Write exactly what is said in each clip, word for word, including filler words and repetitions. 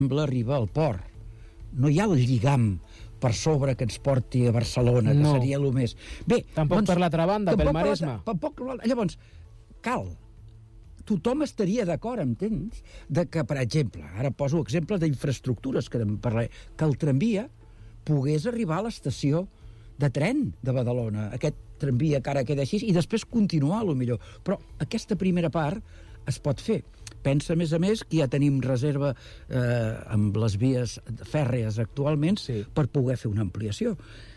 arriba al port. No hi ha el lligam per sobre que ens porti a Barcelona, que no. seria el més... Bé, tampoc doncs, per l'altra banda, pel Maresme. Tampoc, llavors, cal... Tothom estaria d'acord, entens? De que, per exemple, ara poso exemple d'infraestructures, que en parlaré, que el tramvia pogués arribar a l'estació de tren de Badalona, aquest tramvia que ara queda així, i després continuar, a lo millor. Però aquesta primera part es pot fer. Pensa, a més a més, que ja tenim reserva eh, amb les vies fèrrees actualment sí. per poder fer una ampliació.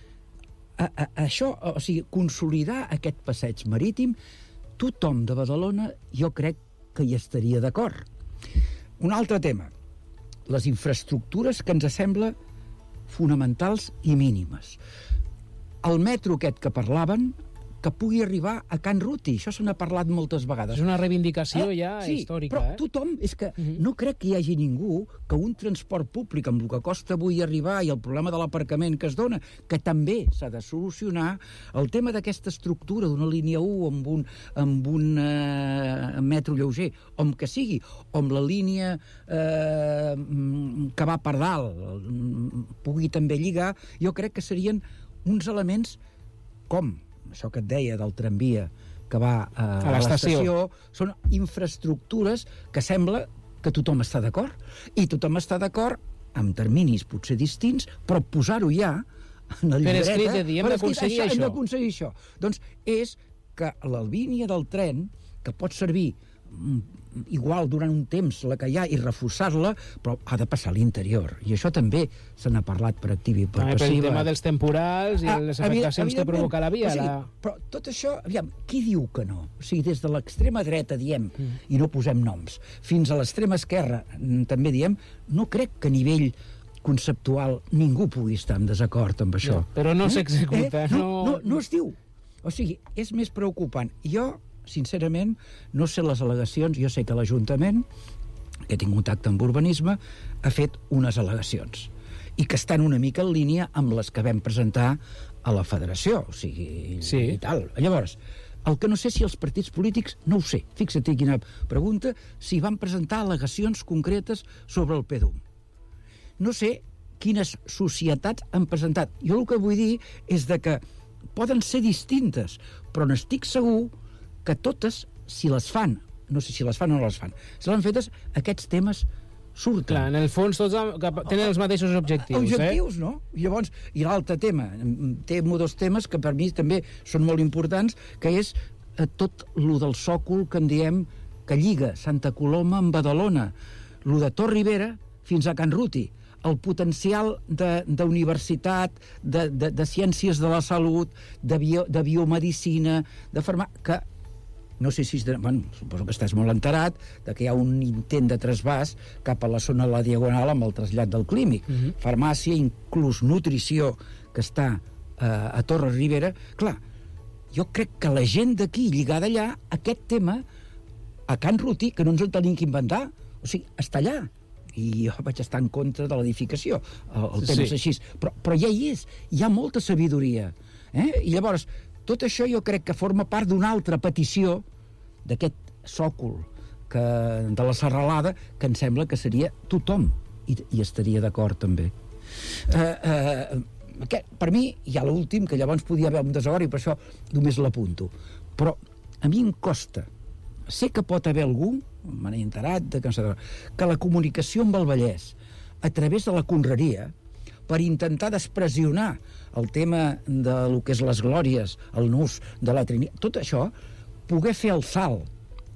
A, a, això, o sigui, consolidar aquest passeig marítim, tothom de Badalona jo crec que hi estaria d'acord. Un altre tema, les infraestructures que ens sembla fonamentals i mínimes. El metro aquest que parlaven, que pugui arribar a Can Ruti, això se n'ha parlat moltes vegades. És una reivindicació eh? ja sí, històrica. Però eh? tothom, és que uh-huh. no crec que hi hagi ningú que un transport públic, amb el que costa avui arribar i el problema de l'aparcament que es dona, que també s'ha de solucionar, el tema d'aquesta estructura d'una línia u amb un, amb un eh, metro lleuger, o amb que sigui, o amb la línia eh, que va per dalt, pugui també lligar, jo crec que serien uns elements com això que et deia del tramvia que va eh, a, a l'estació, són infraestructures que sembla que tothom està d'acord. I tothom està d'acord amb terminis potser distints, però posar-ho ja en la llibreta... Per escrit de dir, hem d'aconseguir això. Hem d'aconseguir això. Doncs és que la línia del tren, que pot servir igual durant un temps la que hi ha i reforçar-la, però ha de passar a l'interior, i això també se n'ha parlat per activa i per també passiva. Pel tema dels temporals i ah, les afectacions que provoca la via. O sigui, la... Però tot això, aviam, qui diu que no? O sigui, des de l'extrema dreta diem, mm. i no posem noms, fins a l'extrema esquerra també diem, no crec que a nivell conceptual ningú pugui estar en desacord amb això. No, però no eh? s'executa. Eh? No, no... no, no es diu. O sigui, és més preocupant. Jo, sincerament, no sé les al·legacions, jo sé que l'Ajuntament, que tinc contacte amb urbanisme, ha fet unes al·legacions i que estan una mica en línia amb les que vam presentar a la Federació, o sigui, sí. i tal. Llavors, el que no sé si els partits polítics, no ho sé, fixa't quina pregunta, si van presentar al·legacions concretes sobre el P D U M. No sé quines societats han presentat. Jo el que vull dir és de que poden ser distintes, però n'estic segur que totes, si les fan, no sé si les fan o no les fan, si les han fetes, aquests temes surten. Clar, en el fons tots tenen els mateixos objectius. Objectius, eh? no? I llavors, i l'altre tema, té dos temes que per mi també són molt importants, que és eh, tot lo del sòcol que en diem que lliga Santa Coloma amb Badalona, lo de Tor Ribera fins a Can Ruti, el potencial d'universitat, de, de, de, de ciències de la salut, de, bio, de biomedicina, de farmàcia, que no sé si... Bueno, suposo que estàs molt enterat de que hi ha un intent de trasbàs cap a la zona de la Diagonal amb el trasllat del clínic. Uh-huh. Farmàcia, inclús nutrició, que està eh, a Torres Ribera. Clar, jo crec que la gent d'aquí, lligada allà, aquest tema, a Can Ruti, que no ens el tenim que inventar, o sigui, està allà. I jo vaig estar en contra de l'edificació, el, el tema sí. és així. Però, però ja hi és, hi ha molta sabidoria. Eh? I llavors, tot això jo crec que forma part d'una altra petició d'aquest sòcol que, de la serralada, que em sembla que seria tothom i, i estaria d'acord també. Eh, eh, aquest, per mi hi ha l'últim, que llavors podia haver un desacord i per això només l'apunto, però a mi em costa, sé que pot haver algú, me n'he enterat de que, que la comunicació amb el Vallès a través de la conreria, per intentar despressionar el tema de lo que és les glòries, el nus de la Trinitat, tot això, poder fer el salt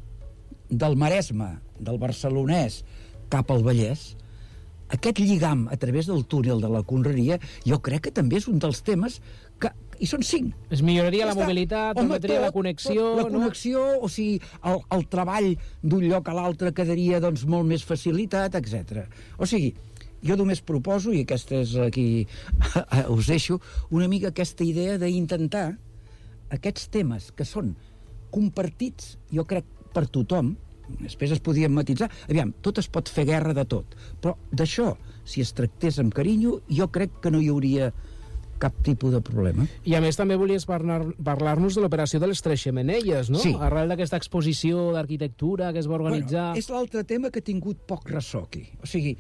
del Maresme, del barcelonès, cap al Vallès, aquest lligam a través del túnel de la Conreria, jo crec que també és un dels temes que, i són cinc. Es milloraria ja la està. mobilitat, permetria la connexió... La connexió, no? O sigui, el, el treball d'un lloc a l'altre quedaria doncs, molt més facilitat, etcètera. O sigui, jo només proposo, i aquesta és aquí, us deixo, una mica aquesta idea d'intentar aquests temes que són compartits, jo crec, per tothom, després es podien matitzar, aviam, tot es pot fer guerra de tot, però d'això, si es tractés amb carinyo, jo crec que no hi hauria cap tipus de problema. I a més també volies parlar, parlar-nos de l'operació de les Tres Xemeneies, no? Sí. Arrel d'aquesta exposició d'arquitectura que es va organitzar... Bueno, és l'altre tema que ha tingut poc ressò aquí. O sigui,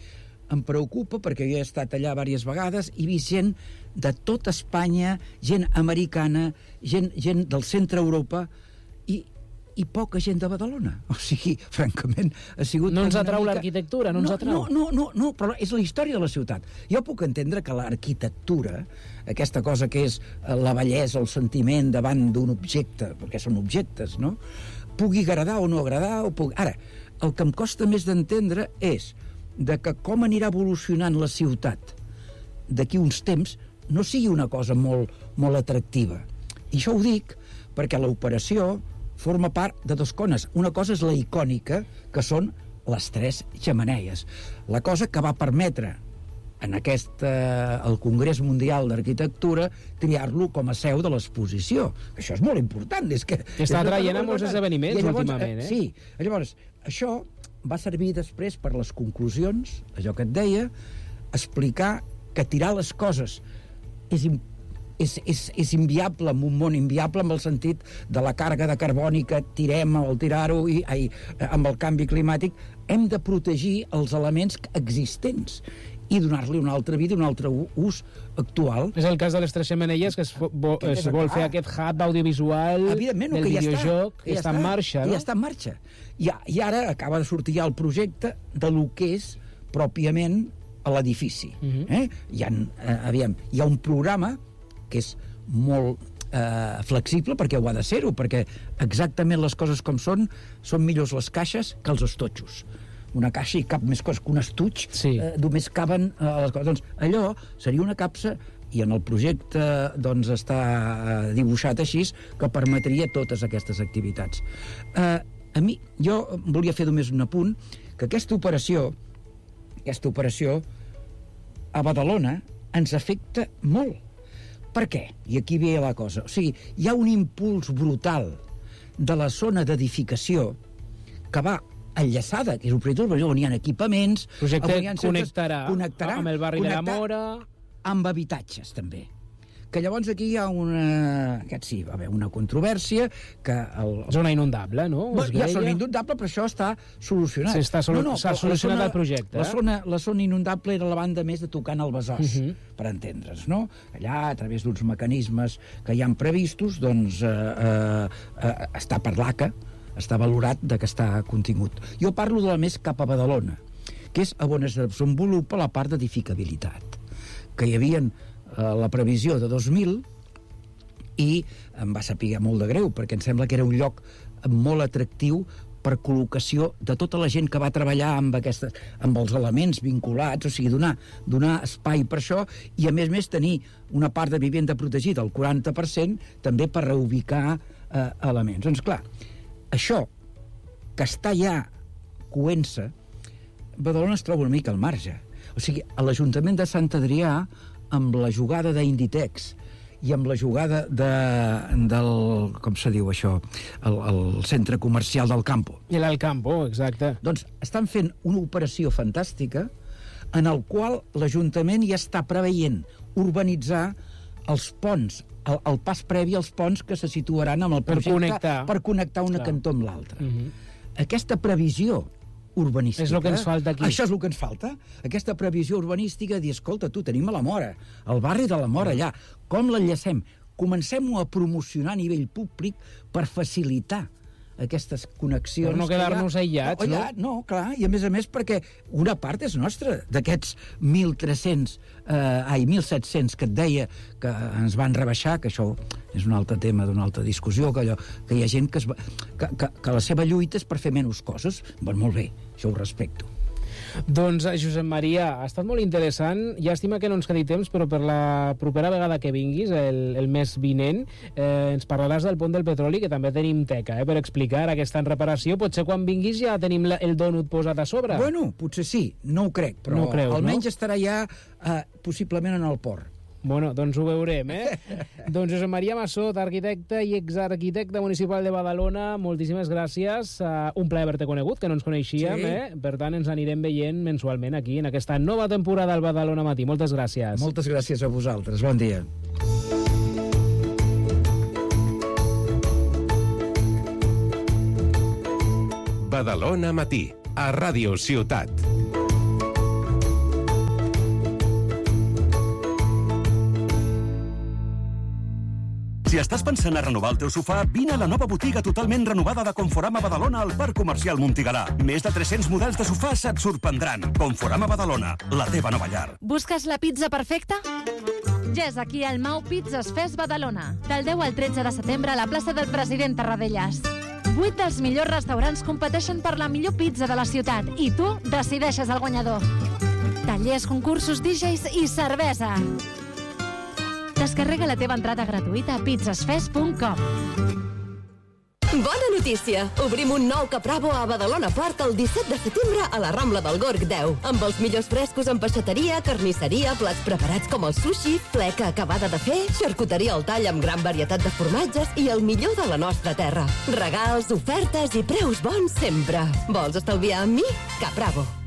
em preocupa perquè jo he estat allà diverses vegades i he vist gent de tota Espanya, gent americana, gent, gent del centre Europa i, i poca gent de Badalona. O sigui, francament, ha sigut... No ens una atrau mica... l'arquitectura, no ens atrau? No, no, no, no, però és la història de la ciutat. Jo puc entendre que l'arquitectura, aquesta cosa que és la bellesa, el sentiment davant d'un objecte, perquè són objectes, no?, pugui agradar o no agradar, o pugui... Ara, el que em costa més d'entendre és de que com anirà evolucionant la ciutat d'aquí uns temps no sigui una cosa molt, molt atractiva. I això ho dic perquè l'operació forma part de dos cones. Una cosa és la icònica, que són les tres xemeneies. La cosa que va permetre en aquest, eh, el Congrés Mundial d'Arquitectura triar-lo com a seu de l'exposició. Això és molt important. És que, que està traient a molts esdeveniments llavors, últimament, eh? Sí. Llavors, això va servir després per les conclusions, allò que et deia, explicar que tirar les coses és, és, és, és inviable en un món inviable en el sentit de la càrrega de carboni que tirem al tirar-ho i, ai, amb el canvi climàtic. Hem de protegir els elements existents i donar-li una altra vida, un altre ús actual. És el cas de les tres xemeneies, que es, vo, es vol fer aquest hub audiovisual del no, videojoc, ja que ja està en marxa, no? Ja està en marxa. I, I ara acaba de sortir ja el projecte de lo que és pròpiament l'edifici. Uh-huh. eh? hi, ha, eh, aviam, hi ha un programa que és molt eh, flexible, perquè ho ha de ser-ho, perquè exactament les coses com són, són millors les caixes que els estotxos. Una caixa i cap més coses que un estuig, sí. eh, només caben eh, les coses. Doncs allò seria una capsa, i en el projecte doncs, està eh, dibuixat així, que permetria totes aquestes activitats. Eh, a mi, jo volia fer només un apunt, que aquesta operació, aquesta operació a Badalona ens afecta molt. Per què? I aquí ve la cosa. O sigui, hi ha un impuls brutal de la zona d'edificació que va enllaçada, que és un projecte on hi ha equipaments... El projecte connectarà, connectarà amb el barri de la Mora... Amb habitatges, també. Que llavors aquí hi ha una... Aquest sí, va haver una controvèrsia que... El... Zona inundable, no? Bueno, ja zona inundable, però això està solucionat. Sí, està solu no, no, solucionat el projecte. La zona, la zona inundable era la banda més de tocant el Besòs, uh -huh. per entendre's, no? Allà, a través d'uns mecanismes que hi han previstos, doncs eh, eh, eh, està per l'A C A, està valorat de que està contingut. Jo parlo de la més cap a Badalona, que és on es desenvolupa la part d'edificabilitat, que hi havia eh, la previsió de dos mil i em va saber molt de greu, perquè em sembla que era un lloc molt atractiu per col·locació de tota la gent que va treballar amb, aquestes, amb els elements vinculats, o sigui, donar, donar espai per això, i a més a més tenir una part de vivenda protegida, el quaranta per cent, també per reubicar eh, elements. Doncs clar, això, que està ja coent-se, Badalona es troba una mica al marge. O sigui, a l'Ajuntament de Sant Adrià, amb la jugada d'Inditex i amb la jugada de, del... com se diu això? El, el centre comercial del Campo. I l'Alcampo, exacte. Doncs estan fent una operació fantàstica en el qual l'Ajuntament ja està preveient urbanitzar els ponts, el, el pas previ als ponts que se situaran amb el projecte per connectar, per connectar una Clar. cantó amb l'altra. Uh-huh. Aquesta previsió urbanística... És el que ens falta aquí. Això és el que ens falta. Aquesta previsió urbanística, dir, escolta, tu, tenim a la Mora, el barri de la Mora allà, com l'enllacem? Comencem-ho a promocionar a nivell públic per facilitar aquestes connexions... Per no quedar-nos aïllats, no? no? No, clar, i a més a més perquè una part és nostra, d'aquests mil tres-cents, eh, ai, mil set-cents que et deia que ens van rebaixar, que això és un altre tema d'una altra discussió, que, allò, que hi ha gent que, es va, que, que, que la seva lluita és per fer menys coses. Bon, molt bé, això ho respecto. Doncs, Josep Maria, ha estat molt interessant. Llàstima que no ens quedi temps, però per la propera vegada que vinguis, el, el mes vinent, eh, ens parlaràs del pont del petroli, que també tenim teca, eh, per explicar aquesta en reparació. Potser quan vinguis ja tenim la, el dònut posat a sobre. Bueno, potser sí, no ho crec, però no creus, almenys no? estarà ja eh, possiblement en el port. Bueno, doncs ho veurem, eh? Doncs Josep Maria Massot, arquitecte i exarquitecte municipal de Badalona, moltíssimes gràcies. Uh, un plaer haver-te conegut, que no ens coneixíem, sí. eh? Per tant, ens anirem veient mensualment aquí, en aquesta nova temporada al Badalona Matí. Moltes gràcies. Moltes gràcies a vosaltres. Bon dia. Badalona Matí, a Ràdio Ciutat. Si estàs pensant a renovar el teu sofà, vine a la nova botiga totalment renovada de Conforama Badalona al Parc Comercial Montigalà. Més de tres-cents models de sofàs et sorprendran. Conforama Badalona, la teva nova llar. Busques la pizza perfecta? Ja és aquí el Mau Pizzas Fest Badalona. Del deu al tretze de setembre a la plaça del President Tarradellas. Vuit dels millors restaurants competeixen per la millor pizza de la ciutat i tu decideixes el guanyador. Tallers, concursos, D Js i cervesa. Descarrega la teva entrada gratuïta a pizzasfest punt com. Bona notícia! Obrim un nou Capravo a Badalona Port el disset de setembre a la Rambla del Gorg deu, amb els millors frescos en peixateria, carnisseria, plats preparats com el sushi, fleca acabada de fer, xarcuteria al tall amb gran varietat de formatges i el millor de la nostra terra. Regals, ofertes i preus bons sempre. Vols estalviar amb mi? Capravo.